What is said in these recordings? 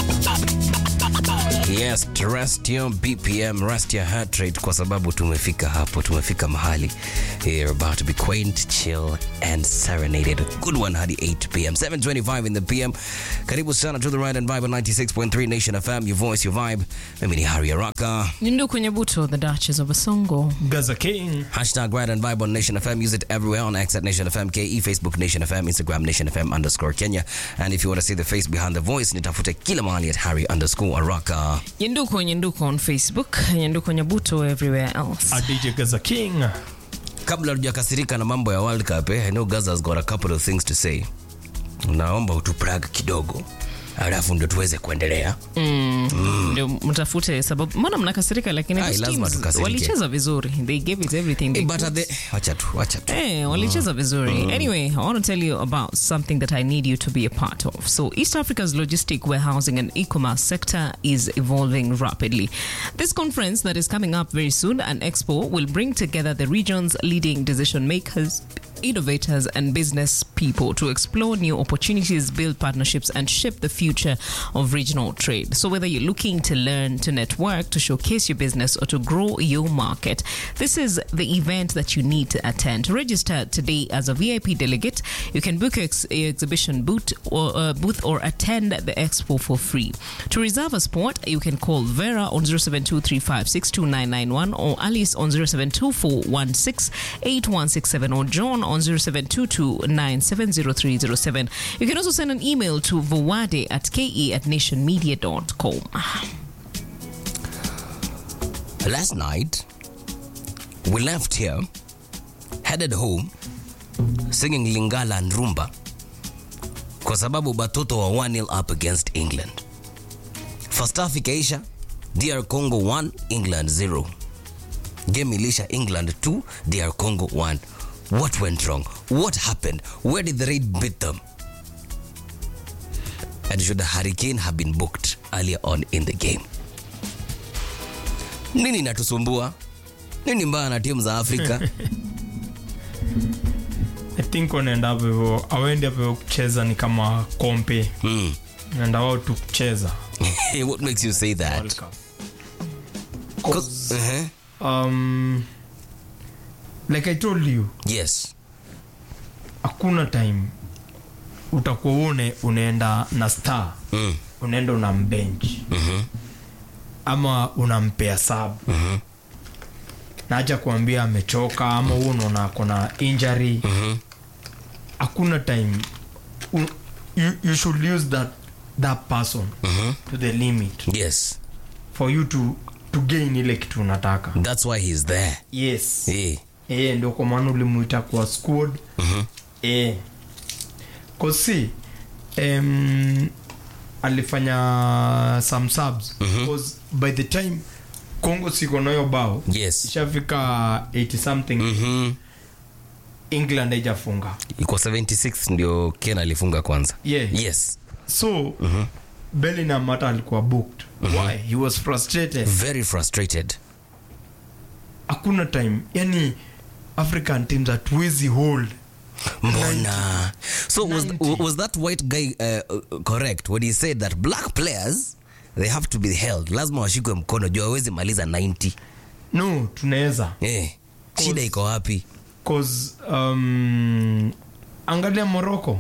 Yes, rest your BPM, rest your heart rate kwa sababu tumefika hapo, tumefika mahali. You're about to be quaint, chill and serenaded. Good one hadi 8 p.m. 7:25 in the PM. Karibu sana to the Ride and Vibe on 96.3 Nation FM, your voice, your vibe. Mimi ni Harry Araka. Nindu kwenye buto, the Duchess of Basongo. Gaza King. Hashtag Ride and Vibe on Nation FM. Use it everywhere on X at Nation FM KE, Facebook Nation FM, Instagram Nation FM _Kenya. And if you want to see the face behind the voice, nitafute kila mahali at Harry _Araka. Nyenduko on Facebook, Nyenduko Nyabuto everywhere else. DJ Gaza King. Kabla hujakasirika na mambo ya World Cup, I know Gaza's got a couple of things to say. Naomba utuprag kidogo. Alafu ndio tuweze kuendelea. Ndio mtafute sababu mbona mnakasirika lakini walicheza vizuri. They gave it everything. Wacha tu. Walicheza vizuri. Anyway, I want to tell you about something that I need you to be a part of. So, East Africa's logistic, warehousing and e-commerce sector is evolving rapidly. This conference that is coming up very soon, an expo, will bring together the region's leading decision makers, innovators and business people to explore new opportunities, build partnerships and shape the future of regional trade. So whether you're looking to learn, to network, to showcase your business or to grow your market, this is the event that you need to attend. Register today as a VIP delegate. You can book your exhibition booth or attend the expo for free. To reserve a spot, you can call Vera on 0723562991 or Alice on 0724168167 or John on 0722970307. You can also send an email to vowade@ke@nationmedia.com. Last night, we left here, headed home, singing Lingala and Rumba, kwa sababu batoto wa 1-0 up against England. First half ikaisha, DR Congo 1, England 0. Game ilisha, England 2, DR Congo 1. What went wrong? What happened? Where did the raid beat them? And should the Hurricane have been booked earlier on in the game? Nini natusumbua? Nini mbaya na timu za Afrika? I think wanaenda hapo, awendi hapo kucheza ni kama kompe. Wanaenda wao tu kucheza. What makes you say that? Like I told you. Yes. Hakuna time utakuwa unaenda na star. Unaenda unambench. Ama unampea sub. Na acha kuambia amechoka ama unaona kuna injury. Hakuna time. You should use that person to the limit. Yes. For you to gain ile kitu unataka. That's why he's there. Yes. Yeah. Ndio kwa maana ulimuita kwa squad. Kosi alifanya some subs because by the time Congo siko nayo bao, yes, ishafika 80 something. England haijafunga. Iko 76 ndio Ken alifunga kwanza. Yeah. Yes. So Bellingham hata alikuwa booked. Why? He was frustrated. Very frustrated. Hakuna time. Yani African teams at Wizzy hold. Mbona? So was that white guy correct when he said that black players, they have to be held? Lazima washikwe mkono juu hawezi maliza 90. No, tunaweza. Shida iko wapi? Cause angalia Morocco.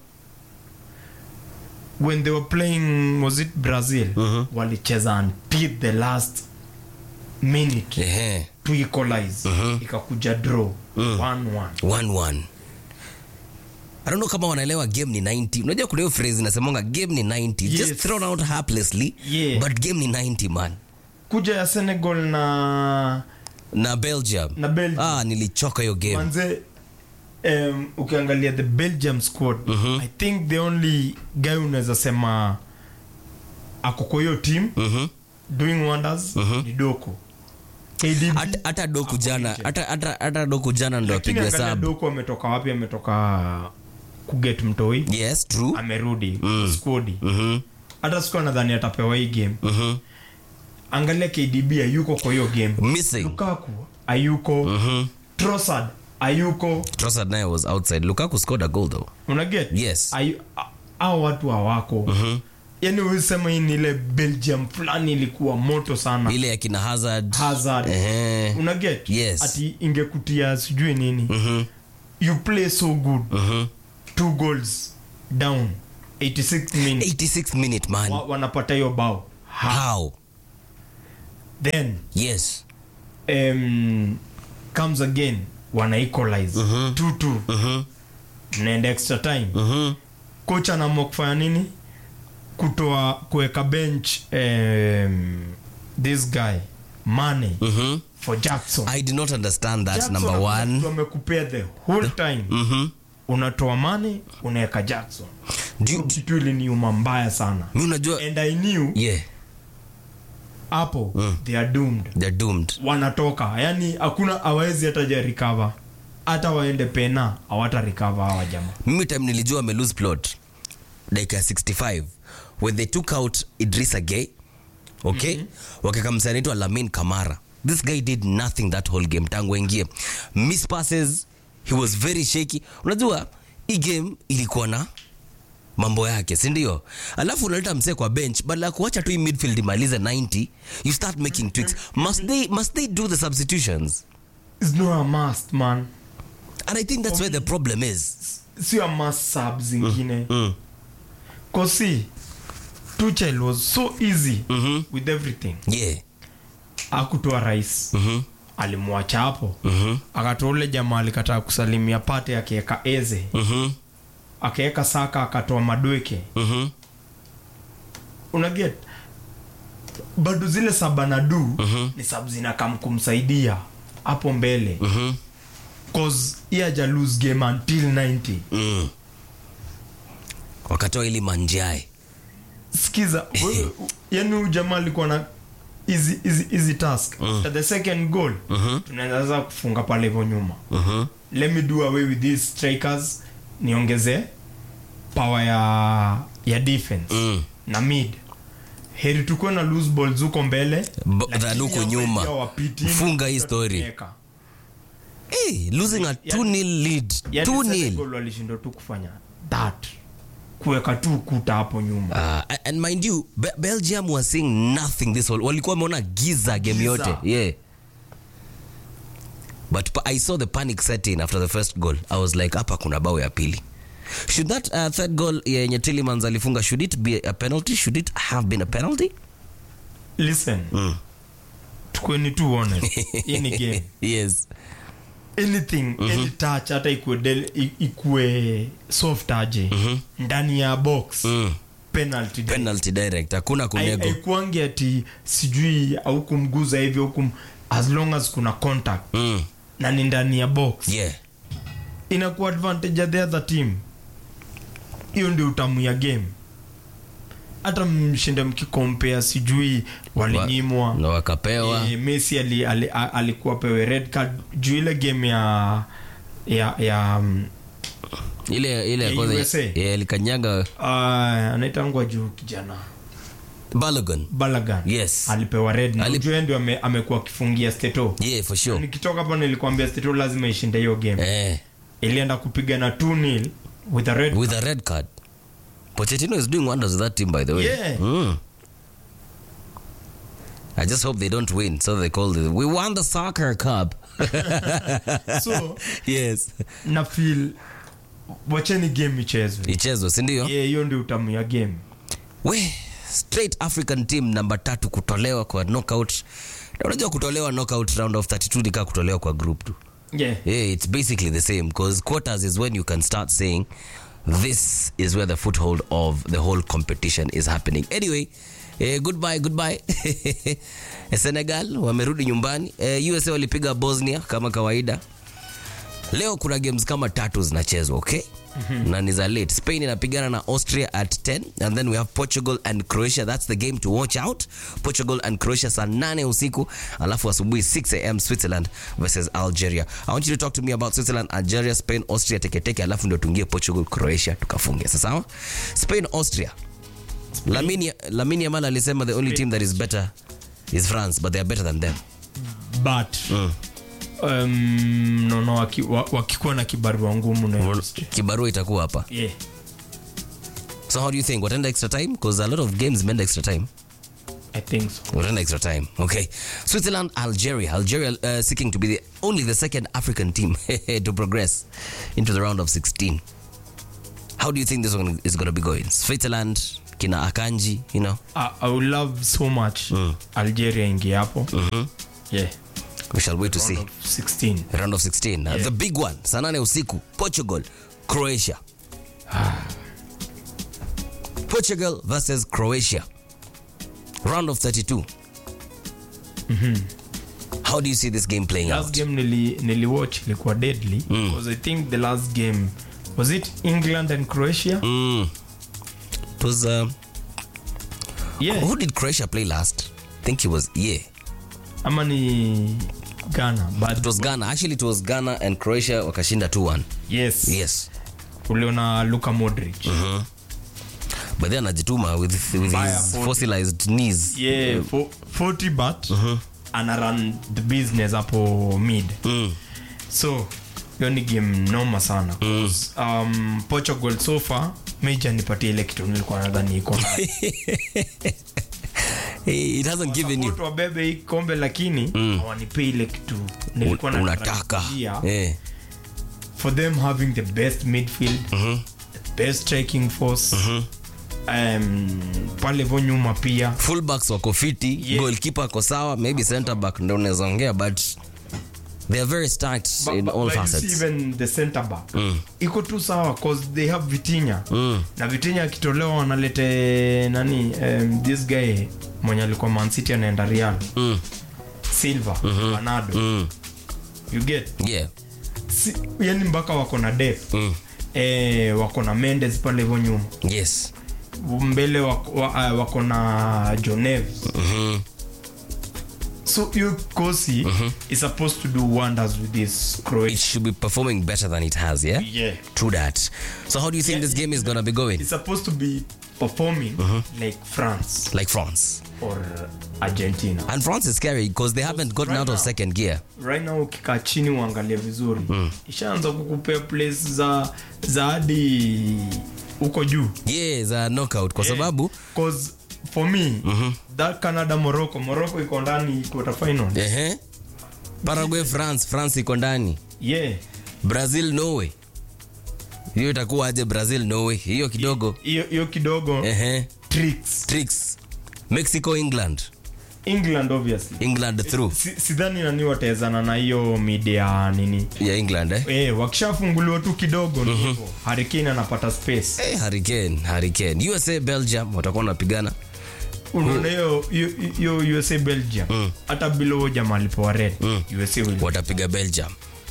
When they were playing, was it Brazil? Walicheza until the last minute to equalize. Ikakuja draw 1-1. I don't know kama wanaelewa game ni 90. Unajua kuna hiyo phrase inasemanga game ni 90. Yes. Just thrown out haplessly. Yeah. But game ni 90 man. Kuja ya Senegal na Belgium. Nilichoka hiyo game. Manze ukiangalia the Belgium squad, I think the only guy unaweza sema ako kwa hiyo team doing wonders ni Doku. Hata Doku jana ndo apigwe sub. Doku ametoka wapi? Ametoka kuget mtoi. Yes, true. Amerudi squad. Hata siku nadhani atapewa hii game. Angalia KDB ayuko kwa hiyo game. Missing. Lukaku ayuko. Trossard ayuko. Trossard naye was outside. Lukaku scored a goal though. Unaget? Yes. Hao watu hawako. yani usema hii ni ile Belgium fulani ilikuwa moto sana, ile ya kina Hazard. Una get? Yes. Ati ingekutia sijui nini. You play so good. 2 goals down 86 minute man. Wanapata hiyo bao. How? Then yes, comes again, wana equalize 2-2. Naenda extra time. Coach anaamua kufanya nini? Kuweka bench this guy Mane for Jackson. I did not understand that. Jackson, number one, wamekupea the whole time. Unatoa Mane, unaweka Jackson. Kitu iliniuma mbaya sana. Mimi unajua, and I knew hapo they are doomed. Wanatoka, yani hakuna hawezi hata recover. Hata waende pena hawata recover hawa jamaa. Mimi time nilijua ame lose plot dakika 65 when they took out Idrissa Gueye, okay? Wakakamsana anaitwa Lamine Camara. This guy did nothing that whole game tangu ingie. Miss passes, he was very shaky. Unajua hii game ilikuwa na mambo yake, si ndio? Alafu unaleta msee kwa bench badala ya kuacha tu midfield imalize 90, you start making tweaks. Must they do the substitutions? It's not a must, man. And I think that's where the problem is. See a must subs zingine. Cause see, Tuchel was so easy with everything. Yeah. Akutoa rais. Alimwacha hapo. Akatoa ule jamaa alikataa kusalimia Pate, akiweka Eze. Akiweka Saka, akatoa Madueke. Unaget? Bado zile Sabanadu ni sub zinakam kumsaidia hapo mbele. Cause he haja lose game until 90. Wakatoa ili Manjai. Sikiza, yani jamaa alikuwa na easy task. After the second goal, tunaanza kufunga pale hivyo nyuma. Let me do away with these strikers, niongeze power ya defense na mid. Heri tukue na lose balls huko mbele, lakini huko nyuma funga hii story. Losing a 2-0 lead. 2-0 goal walishindwa tu kufanya that, kuweka tu kuta hapo nyuma. And mind you, Belgium was seeing nothing this whole. Walikuwa wameona giza game yote. Yeah. But I saw the panic setting after the first goal. I was like, hapa kuna bao ya pili. Should that third goal yenye Tielemans alifunga, should it be a penalty? Should it have been a penalty? Listen. Tukweni tu honest. In game. Yes. Anything, any touch, hata ikue soft aje ndani ya box, penalty direct. Hakuna kunego. Haikuangi ati sijui au kumguza hivyo hukum, as long as kuna contact na ni ndani ya box. Yeah. Inakuwa advantage ya the other team. Hiyo ndio utamu ya game. Hata mshinde mkikompare sijui walinyimwa na wakapewa. Messi alikuwa pewe red card juu ile game ya ile kwanza alikanyanga anaitangwa juu kijana Balogun. Yes. Alipewa red na juu ndio amekuwa akifungia Steto. Yeah, for sure. Nikitoka hapa nilikwambia Steto lazima ishinde hiyo game. Ilienda kupiga na 2-0 with a red card. Pochettino is doing wonders with that team, by the way. Yeah. I just hope they don't win, so they call it, we won the soccer cup. So yes, na feel wacheni game ichezwe, si ndio? Yeah, hiyo ndio utamu ya game. We straight African team number 3 kutolewa kwa knockout. Na unajua kutolewa knockout round of 32 ni kama kutolewa kwa group tu. Yeah, it's basically the same, because quarters is when you can start saying this is where the foothold of the whole competition is happening. Anyway, goodbye. Senegal wamerudi nyumbani. USA walipiga Bosnia kama kawaida. Leo kuna games kama 3 zinachezwa, okay? Na ni za late. Spain inapigana na Austria at 10, and then we have Portugal and Croatia. That's the game to watch out. Portugal and Croatia saa 8 usiku, alafu asubuhi 6 am Switzerland versus Algeria. I want you to talk to me about Switzerland, Algeria, Spain, Austria teke, alafu ndio tuingie Portugal, Croatia tukafunge. Sawa? Spain, Austria. Lamine Yamal alisema the only team that is better is France, but they are better than them. But wakikuwa na kibarua ngumu na kibarua itakuwa hapa. Yeah. So how do you think? What end extra time? Because a lot of games meant extra time. I think so. What an extra time. Okay. Switzerland, Algeria. Algeria seeking to be only the second African team to progress into the round of 16. How do you think this one is going to be going? Switzerland, kina Akanji, you know? I would love so much Algeria ingie hapo. Yeah. We shall wait to see. Round of 16. Round of 16. Yeah. The big one, Sanane usiku, Portugal, Croatia. Portugal versus Croatia. Round of 32. How do you see this game playing Last out? game nili watch ilikuwa deadly because I think the last game was it England and Croatia? It was Yeah. who did Croatia play last? I think it was Ama ni Ghana, but it was Ghana. Actually, it was Ghana and Croatia wakashinda 2-1. yes. Yes. Uliona Luka Modric. But then anajituma with his 40. fossilized knees. Yeah, 40 but ana run the business hapo mid. So hiyo ni game noma sana. Portugal so far major nipatie ile kitu nilikuwa nadhani iko nayo. It hasn't given you. Watu wabebe hii kombe lakini hawanipei ile kitu nilikuwa Unataka. Yeah. For them having the best midfield, the best striking force. Pale vo nyuma pia Fullbacks wako fiti, goalkeeper ako sawa, maybe center back ndio unaweza ongea, but they are very stacked in all facets. Even the center back iko tu sawa cause they have Vitinha. Na Vitinha akitolewa wanalete nani this guy mwenye alikuwa Man City anaenda Real. Silva, Bernardo. You get? Yeah. Yani mpaka wako na depth. Wako na Mendes pale vo nyuma. Yes. Mbele wako na John Neves. So your Kosi is supposed to do wonders with this It Croatia. should be performing better than it has, yeah? Yeah. True that. So how do you think this game is going to be going? It's supposed to be performing like France Like France. or Argentina. And France is scary because they haven't gotten right out of now- second gear. Right now ukikaa chini uangalie vizuri ishaanza kukupea place za hadi uko juu. Yeah, the knockout kwa sababu Cause for me that Canada Morocco iko ndani quarter final. Paraguay France iko ndani. Yeah. Brazil Norway. Hiyo itakuwa aje Brazil Norway? Hiyo kidogo. Hiyo kidogo tricks. Mexico England obviously. through. Sidhani nani watawezana na hiyo media nini. Ya England Wakishafunguliwa tu kidogo ni hivyo. Hurricane anapata space. Hurricane. USA Belgium watakuwa wanapigana. Unaona hiyo USA Belgium. Hata below jamaa alipoa red. USA will Watapiga Belgium.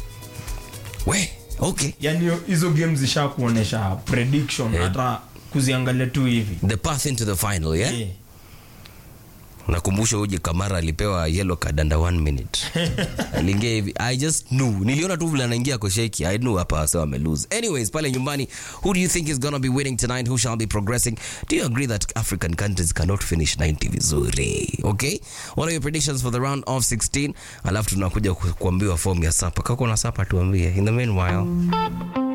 Okay. yani hizo games zishakuonesha prediction hata kuziangalia tu hivi. The path into the final, yeah? Nakumbusha uje Kamara alipewa yellow card under 1 minute. Aliingia hivi. I just knew. Niliona tu vile anaingia kwa shake. I knew hapa sawa ame lose. Anyways, pale nyumbani, who do you think is going to be winning tonight? Who shall be progressing? Do you agree that African countries cannot finish 90 vizuri? Okay? What are your predictions for the round of 16? Alafu tunakuja kuambiwa form ya sapa. Kako na sapa tuambie. In the meanwhile,